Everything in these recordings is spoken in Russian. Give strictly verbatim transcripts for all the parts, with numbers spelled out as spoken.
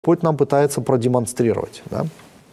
Господь нам пытается продемонстрировать. Да?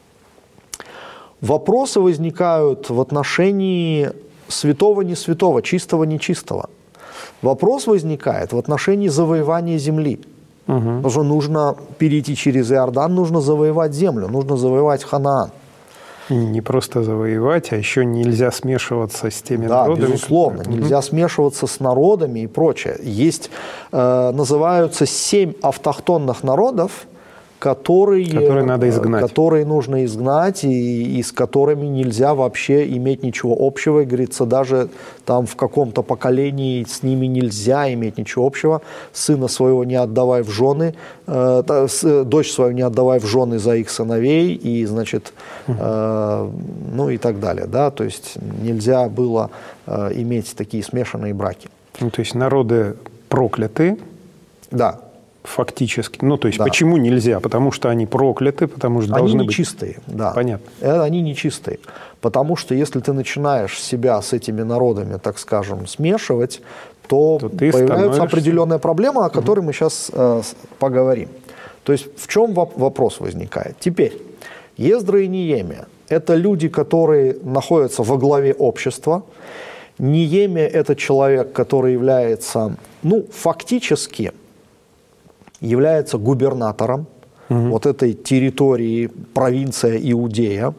Вопросы возникают в отношении святого не святого, чистого не чистого. Вопрос возникает в отношении завоевания земли. Угу. Потому что нужно перейти через Иордан, нужно завоевать землю, нужно завоевать Ханаан. Не просто завоевать, а еще нельзя смешиваться с теми да, народами. Да, безусловно. Которые... Нельзя смешиваться с народами и прочее. Есть, э, называются семь автохтонных народов, которые, которые надо изгнать. Которые нужно изгнать, и, и с которыми нельзя вообще иметь ничего общего. И говорится, даже там в каком-то поколении с ними нельзя иметь ничего общего. Сына своего не отдавай в жены, э, дочь свою не отдавай в жены за их сыновей, и, значит, э, ну и так далее. Да? То есть нельзя было э, иметь такие смешанные браки. Ну, то есть народы прокляты. Да. Фактически. Ну, то есть, да. Почему нельзя? Потому что они прокляты, потому что они должны быть... Они нечистые, да. Понятно. Это они нечистые. Потому что если ты начинаешь себя с этими народами, так скажем, смешивать, то, то появляется становишься... определенная проблема, о которой угу. мы сейчас э, поговорим. То есть в чем вопрос возникает? Теперь, Ездра и Неемия – это люди, которые находятся во главе общества. Неемия – это человек, который является, ну, фактически... является губернатором угу. вот этой территории, провинция Иудея,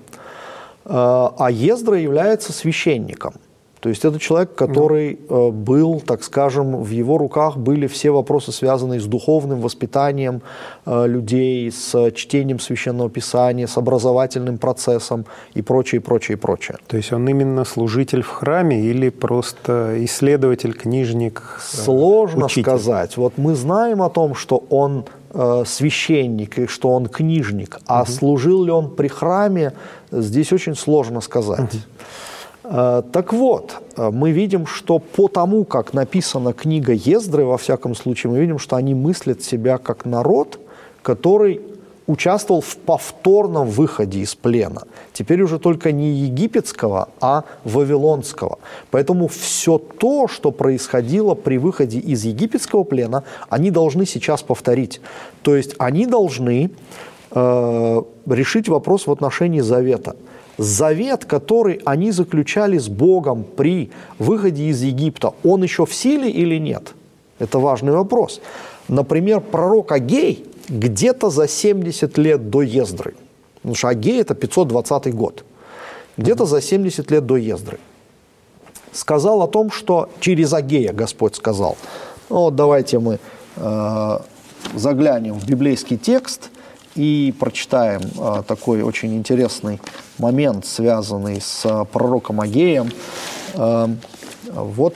а Ездра является священником. То есть это человек, который угу. был, так скажем, в его руках были все вопросы, связанные с духовным воспитанием людей, с чтением Священного Писания, с образовательным процессом и прочее, прочее, прочее. То есть он именно служитель в храме или просто исследователь, книжник, Сложно учитель? сказать. Вот мы знаем о том, что он э, священник и что он книжник, а угу. служил ли он при храме, здесь очень сложно сказать. Угу. Так вот, мы видим, что по тому, как написана книга Ездры, во всяком случае, мы видим, что они мыслят себя как народ, который участвовал в повторном выходе из плена. Теперь уже только не египетского, а вавилонского. Поэтому все то, что происходило при выходе из египетского плена, они должны сейчас повторить. То есть они должны э, решить вопрос в отношении завета. Завет, который они заключали с Богом при выходе из Египта, он еще в силе или нет? Это важный вопрос. Например, пророк Агей где-то за семьдесят лет до Ездры, потому что Агей – это пятьсот двадцатый год, где-то за семьдесят лет до Ездры, сказал о том, что через Агея Господь сказал, ну, вот давайте мы э, заглянем в библейский текст и прочитаем э, такой очень интересный момент, связанный с э, пророком Агеем. Э, вот,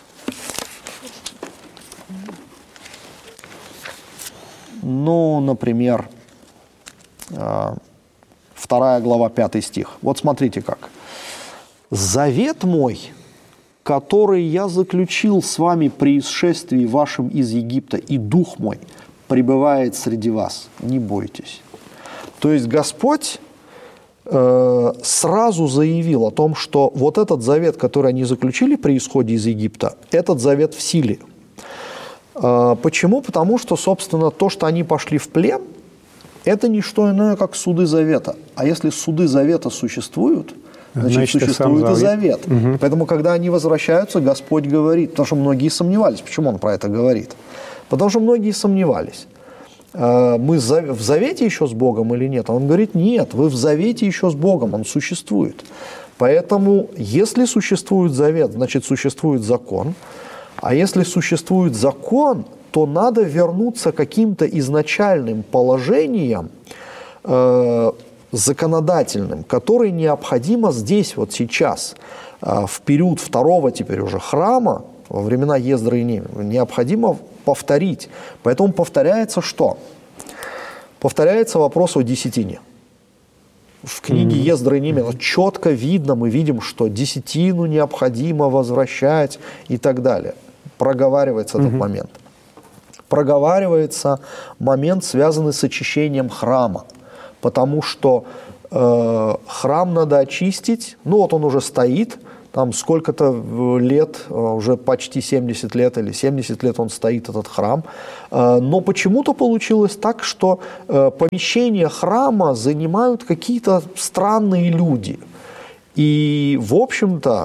ну, например, э, вторая глава, пятый стих. Вот смотрите как. «Завет мой, который я заключил с вами при исшествии вашем из Египта, и дух мой пребывает среди вас, не бойтесь». То есть Господь э, сразу заявил о том, что вот этот завет, который они заключили при исходе из Египта, этот завет в силе. Э, почему? Потому что, собственно, то, что они пошли в плен, это не что иное, как суды завета. А если суды завета существуют, значит, значит существует и завет. Угу. Поэтому, когда они возвращаются, Господь говорит, потому что многие сомневались. Почему Он про это говорит? Потому что многие сомневались. Мы в завете еще с Богом или нет? А Он говорит, нет, вы в завете еще с Богом, Он существует. Поэтому, если существует завет, значит, существует закон. А если существует закон, то надо вернуться к каким-то изначальным положениям, э, законодательным, которые необходимо здесь, вот сейчас, э, в период второго теперь уже храма, во времена Ездры и Неемии, необходимо повторить. Поэтому повторяется что? Повторяется вопрос о десятине. В книге mm-hmm. Ездры и Неемии четко видно, мы видим, что десятину необходимо возвращать и так далее. Проговаривается mm-hmm. этот момент. Проговаривается момент, связанный с очищением храма. Потому что э, храм надо очистить, ну вот он уже стоит, там сколько-то лет, уже почти семьдесят лет или семьдесят лет он стоит, этот храм. Но почему-то получилось так, что помещение храма занимают какие-то странные люди. И, в общем-то,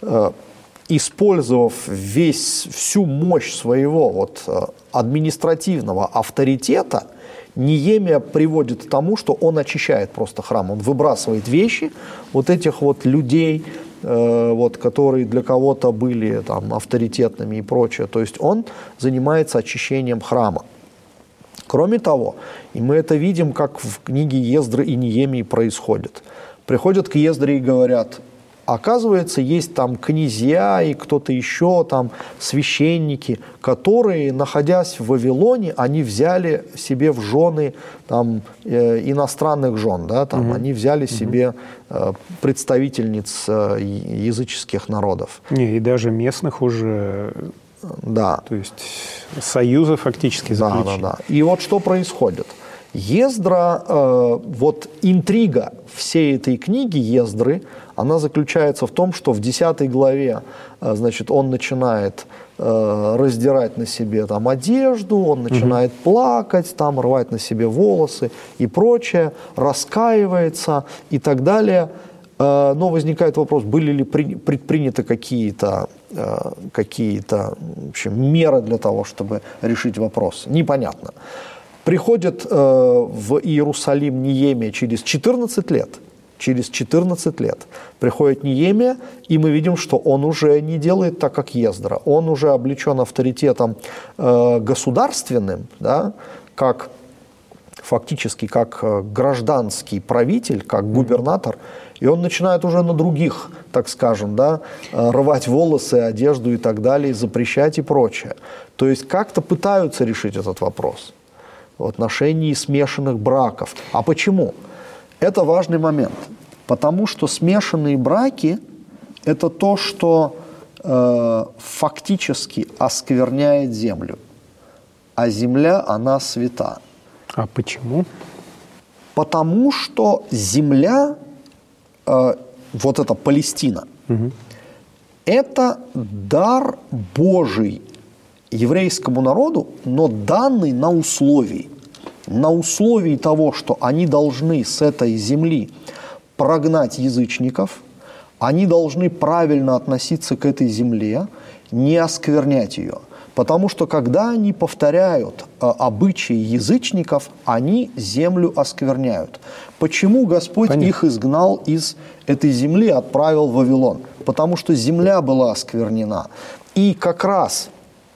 использовав весь, всю мощь своего вот, административного авторитета, Неемия приводит к тому, что он очищает просто храм. Он выбрасывает вещи вот этих вот людей, э, вот, которые для кого-то были там, авторитетными и прочее. То есть он занимается очищением храма. Кроме того, и мы это видим, как в книге Ездры и Неемии происходит. Приходят к Ездре и говорят: оказывается, есть там князья и кто-то еще, там священники, которые, находясь в Вавилоне, они взяли себе в жены там, э, иностранных жен, да, там, угу. они взяли себе э, представительниц э, языческих народов. Не, и даже местных уже, да. То есть союзы фактически заключили. Да, да, да. И вот что происходит. Ездра, э, вот интрига всей этой книги Ездры, она заключается в том, что в десятой главе, э, значит, он начинает э, раздирать на себе там одежду, он начинает угу. плакать, там, рвать на себе волосы и прочее, раскаивается и так далее. Э, но возникает вопрос, были ли при, предприняты какие-то э, какие-то, в общем, меры для того, чтобы решить вопрос. Непонятно. Приходит э, в Иерусалим Неемия через четырнадцать лет. Через четырнадцать лет приходит Неемия, и мы видим, что он уже не делает так, как Ездра. Он уже облечен авторитетом э, государственным, да, как, фактически как гражданский правитель, как губернатор, и он начинает уже на других, так скажем, да, рвать волосы, одежду и так далее, запрещать и прочее. То есть как-то пытаются решить этот вопрос в отношении смешанных браков. А почему? Это важный момент. Потому что смешанные браки – это то, что э, фактически оскверняет землю. А земля, она свята. А почему? Потому что земля, э, вот эта Палестина, угу. это дар Божий еврейскому народу, но данный на условии. На условии того, что они должны с этой земли прогнать язычников, они должны правильно относиться к этой земле, не осквернять ее. Потому что когда они повторяют э, обычаи язычников, они землю оскверняют. Почему Господь Понятно. Их изгнал из этой земли, отправил в Вавилон? Потому что земля была осквернена. И как раз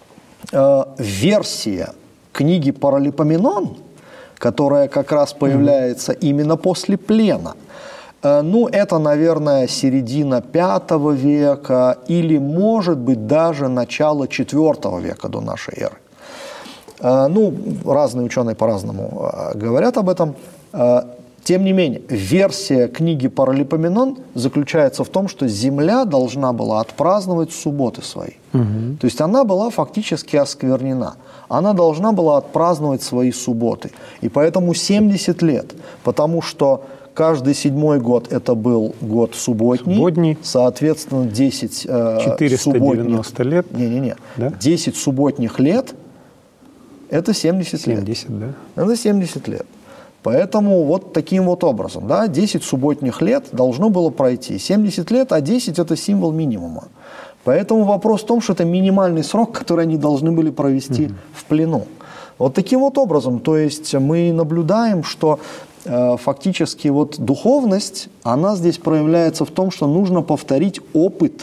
э, версия книги Паралипоменон, которая как раз появляется mm-hmm. именно после плена, э, ну, это, наверное, середина пятого века или, может быть, даже начало четвертого века до нашей эры. Э, ну, разные ученые по-разному э, говорят об этом. Э, тем не менее, версия книги Паралипоменон заключается в том, что земля должна была отпраздновать субботы свои. Угу. То есть она была фактически осквернена. Она должна была отпраздновать свои субботы. И поэтому семьдесят лет, потому что каждый седьмой год это был год субботний, субботний. Соответственно, десять э, четыреста девяносто субботних, лет. Не-не-не. Да? десять субботних лет – это семьдесят, семьдесят лет. Да? Это семьдесят лет. Поэтому вот таким вот образом, да, десять субботних лет должно было пройти. семьдесят лет, а десять – это символ минимума. Поэтому вопрос в том, что это минимальный срок, который они должны были провести mm-hmm. в плену. Вот таким вот образом, то есть мы наблюдаем, что э, фактически вот духовность, она здесь проявляется в том, что нужно повторить опыт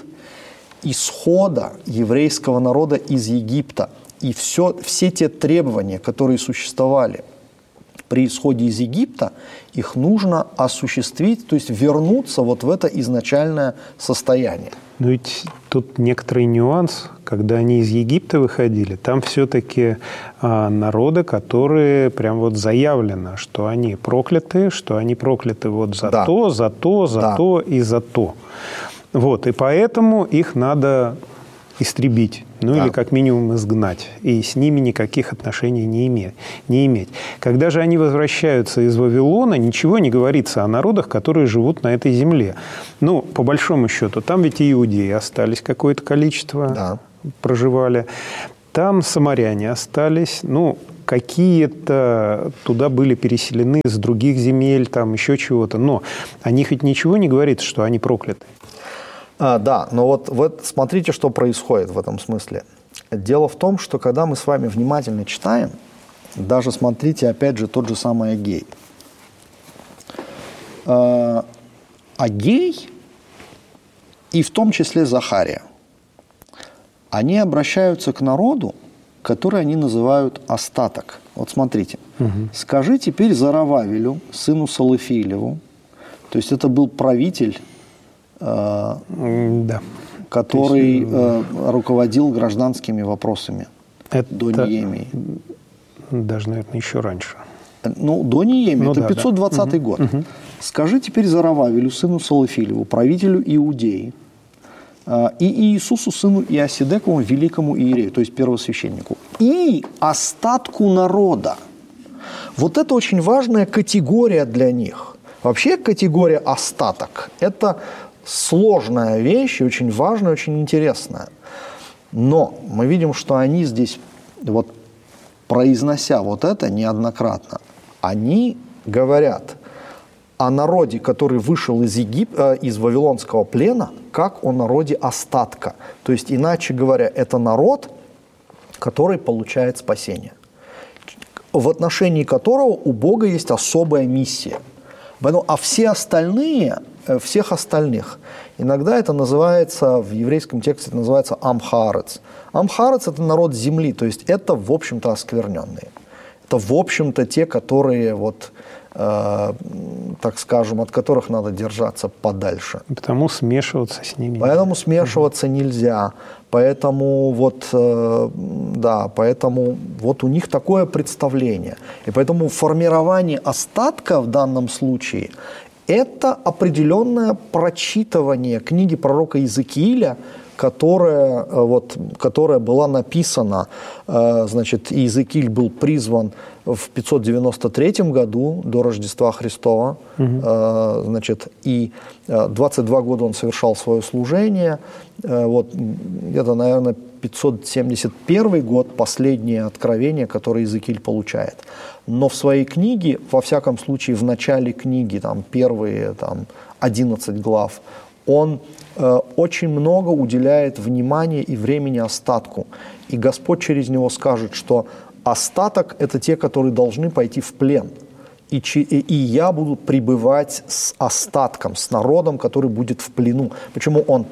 исхода еврейского народа из Египта. И все, все те требования, которые существовали при исходе из Египта, их нужно осуществить, то есть вернуться вот в это изначальное состояние. Но ведь тут некоторый нюанс, когда они из Египта выходили, там все-таки а, народы, которые прям вот заявлено, что они прокляты, что они прокляты вот за да. то, за то, за да. то и за то. Вот, и поэтому их надо истребить, ну да. или как минимум изгнать, и с ними никаких отношений не иметь, не иметь. Когда же они возвращаются из Вавилона, ничего не говорится о народах, которые живут на этой земле. Ну, по большому счету, там ведь и иудеи остались какое-то количество, да. проживали. Там самаряне остались, ну, какие-то туда были переселены с других земель, там еще чего-то. Но о них ведь ничего не говорится, что они прокляты. А, да, но вот, вот смотрите, что происходит в этом смысле. Дело в том, что когда мы с вами внимательно читаем, даже смотрите, опять же, тот же самый Агей. А, Агей и в том числе Захария, они обращаются к народу, который они называют остаток. Вот смотрите. Угу. «Скажи теперь Зарававелю, сыну Салафиилеву», то есть это был правитель, э, да. который есть, э, руководил гражданскими вопросами это до Неемии. Даже, наверное, еще раньше. Ну, до Неемии, ну, это да, пятьсот двадцатый да. год. Угу. «Скажи теперь Зарававелю, сыну Салафиилеву, правителю Иудеи, и Иисусу, сыну Иосидекову, великому иерею, то есть первосвященнику, и остатку народа». Вот это очень важная категория для них. Вообще категория остаток – это сложная вещь, очень важная, очень интересная. Но мы видим, что они здесь, вот, произнося вот это неоднократно, они говорят о народе, который вышел из, Егип... из Вавилонского плена, как о народе остатка. То есть, иначе говоря, это народ, который получает спасение, в отношении которого у Бога есть особая миссия. А все остальные, всех остальных, иногда это называется, в еврейском тексте это называется амхаарец. Амхаарец – это народ земли, то есть это, в общем-то, оскверненные. Это, в общем-то, те, которые, вот, э, так скажем, от которых надо держаться подальше. Потому смешиваться с ними. Поэтому смешиваться угу. нельзя. Поэтому вот, э, да, поэтому вот у них такое представление. И поэтому формирование остатка в данном случае – это определенное прочитывание книги пророка Иезекииля, которая, вот, которая была написана, значит, Иезекииль был призван в пятьсот девяносто третьем году до Рождества Христова, угу. значит, и двадцать два года он совершал свое служение, вот, где-то, наверное, пятьсот семьдесят первый год, последнее откровение, которое Иезекииль получает. Но в своей книге, во всяком случае, в начале книги, там, первые там, одиннадцать глав, он э, очень много уделяет внимания и времени остатку. И Господь через него скажет, что остаток – это те, которые должны пойти в плен. И, и, и я буду пребывать с остатком, с народом, который будет в плену. Почему он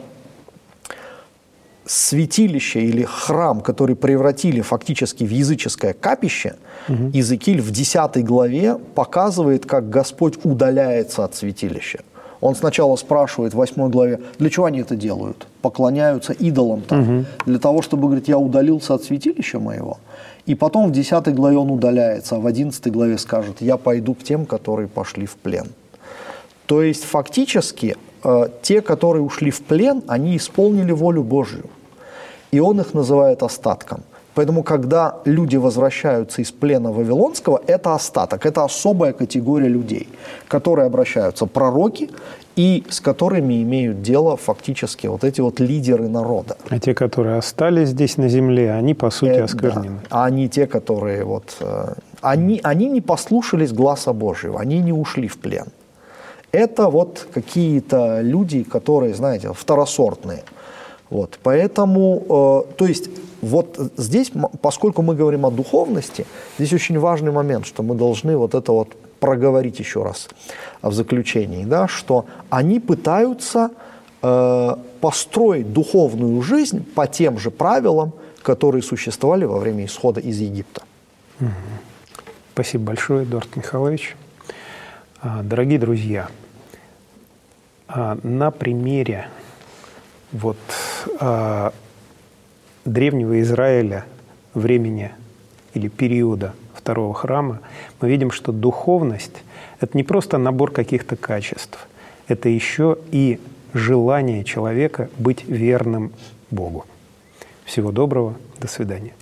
святилище или храм, который превратили фактически в языческое капище, угу. Иезекииль в десятой главе показывает, как Господь удаляется от святилища. Он сначала спрашивает в восьмой главе, для чего они это делают? Поклоняются идолам там. Угу. Для того, чтобы, говорит, я удалился от святилища моего. И потом в десятой главе он удаляется, а в одиннадцатой главе скажет, я пойду к тем, которые пошли в плен. То есть фактически э, те, которые ушли в плен, они исполнили волю Божию. И он их называет остатком. Поэтому, когда люди возвращаются из плена Вавилонского, это остаток, это особая категория людей, которые обращаются пророки и с которыми имеют дело фактически вот эти вот лидеры народа. А те, которые остались здесь на земле, они, по сути, э, осквернены. Да. А они те, которые вот... Э, они, они не послушались гласа Божьего, они не ушли в плен. Это вот какие-то люди, которые, знаете, второсортные. Вот, поэтому, э, то есть, вот здесь, поскольку мы говорим о духовности, здесь очень важный момент, что мы должны вот это вот проговорить еще раз в заключении, да, что они пытаются э, построить духовную жизнь по тем же правилам, которые существовали во время исхода из Египта. Угу. Спасибо большое, Эдуард Михайлович. Дорогие друзья, на примере вот, а, древнего Израиля времени или периода второго храма мы видим, что духовность – это не просто набор каких-то качеств, это еще и желание человека быть верным Богу. Всего доброго, до свидания.